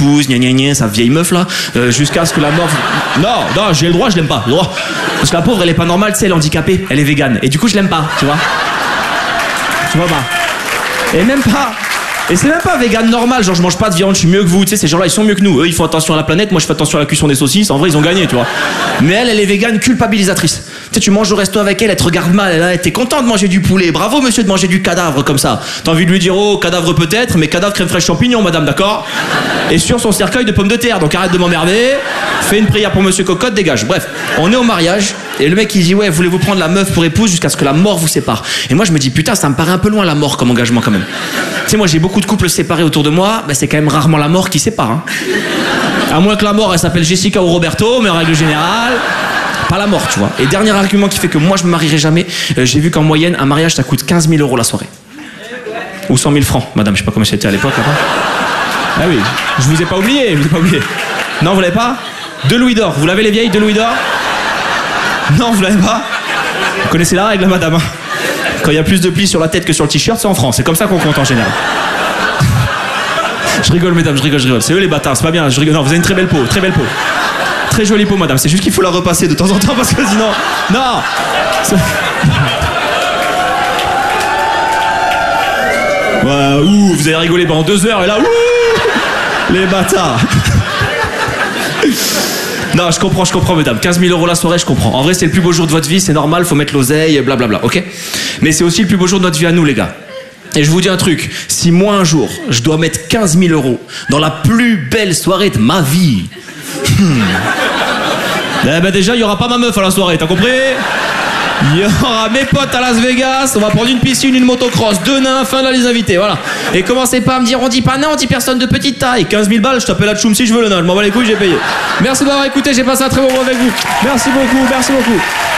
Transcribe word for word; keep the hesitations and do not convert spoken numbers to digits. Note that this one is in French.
épouse, gna gna gna, sa vieille meuf là, euh, jusqu'à ce que la mort... Non, non, j'ai le droit, je l'aime pas, j'ai le droit. Parce que la pauvre, elle est pas normale, tu sais, elle est handicapée, elle est végane. Et du coup, je l'aime pas, tu vois. Tu vois pas. Et même pas... Et c'est même pas vegan normal, genre je mange pas de viande, je suis mieux que vous, tu sais, ces gens-là ils sont mieux que nous. Eux ils font attention à la planète, moi je fais attention à la cuisson des saucisses, en vrai ils ont gagné, tu vois. Mais elle, elle est végane culpabilisatrice. Tu sais, tu manges au resto avec elle, elle te regarde mal, elle, elle t'es content de manger du poulet. Bravo monsieur de manger du cadavre comme ça. T'as envie de lui dire, oh, cadavre peut-être, mais cadavre crème fraîche champignon, madame, d'accord? Et sur son cercueil de pommes de terre, donc arrête de m'emmerder, fais une prière pour monsieur Cocotte, dégage. Bref, on est au mariage, et le mec il dit, ouais, voulez-vous prendre la meuf pour épouse jusqu'à ce que la mort vous sépare? Et moi je me dis, putain, ça me paraît un peu loin la mort comme engagement quand même. Tu sais, moi j'ai beaucoup de couples séparés autour de moi, bah, c'est quand même rarement la mort qui sépare. Hein. À moins que la mort elle s'appelle Jessica ou Roberto, mais en règle générale, pas la mort, tu vois. Et dernier argument qui fait que moi je me marierai jamais, euh, j'ai vu qu'en moyenne un mariage ça coûte quinze mille euros la soirée. Ou cent mille francs, madame, je sais pas comment c'était à l'époque. Hein. Ah oui, je vous ai pas oublié, je vous ai pas oublié. Non, vous l'avez pas? Deux louis d'or, vous l'avez les vieilles, deux louis d'or? Non, vous l'avez pas? Vous connaissez la règle, madame. Hein. Quand il y a plus de plis sur la tête que sur le t-shirt, c'est en France. C'est comme ça qu'on compte en général. Je rigole, mesdames, je rigole, je rigole. C'est eux les bâtards, c'est pas bien. Je rigole. Non, vous avez une très belle peau, très belle peau. Très jolie peau, madame. C'est juste qu'il faut la repasser de temps en temps parce que sinon... Non c'est... Ouais, ouh, vous avez rigolé pendant deux heures et là, ouh, les bâtards. Non, je comprends, je comprends, mesdames. quinze mille euros la soirée, je comprends. En vrai, c'est le plus beau jour de votre vie, c'est normal, faut mettre l'oseille, blablabla, ok? Mais c'est aussi le plus beau jour de notre vie à nous, les gars. Et je vous dis un truc, si moi un jour, je dois mettre quinze mille euros dans la plus belle soirée de ma vie, hmm. eh ben déjà, il n'y aura pas ma meuf à la soirée, t'as compris? Il y aura mes potes à Las Vegas, on va prendre une piscine, une motocross, deux nains, fin de la liste d'invités, voilà. Et commencez pas à me dire, on dit pas nain, on dit personne de petite taille. quinze mille balles, je t'appelle à Tchoum si je veux le nain, je m'en bats les couilles, j'ai payé. Merci d'avoir écouté, j'ai passé un très bon moment avec vous. Merci beaucoup, merci beaucoup.